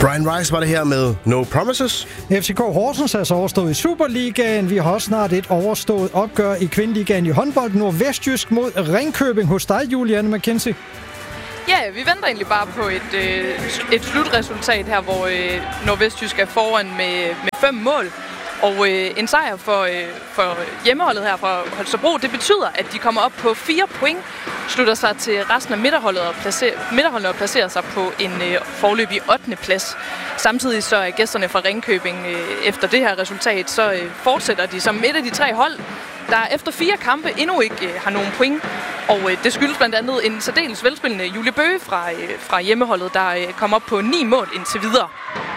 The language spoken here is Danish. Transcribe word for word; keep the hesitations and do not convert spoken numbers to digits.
Brian Rice var det her med No Promises. F C K Horsens er så overstået i Superligaen. Vi har også snart et overstået opgør i Kvindeligaen i håndbold. Nordvestjysk mod Ringkøbing hos dig, Juliane McKenzie. Ja, vi venter egentlig bare på et, øh, et slutresultat her, hvor øh, Nordvestjysk er foran med, med fem mål. Og øh, en sejr for, øh, for hjemmeholdet her fra Holstebro, det betyder, at de kommer op på fire point, slutter sig til resten af midterholdet og placerer, midterholdet og placerer sig på en øh, foreløbig ottende plads. Samtidig så er gæsterne fra Ringkøbing øh, efter det her resultat, så øh, fortsætter de som et af de tre hold, der efter fire kampe endnu ikke øh, har nogen point. Og øh, det skyldes blandt andet en særdeles velspillende Julie Bøge fra, øh, fra hjemmeholdet, der øh, kom op på ni mål indtil videre.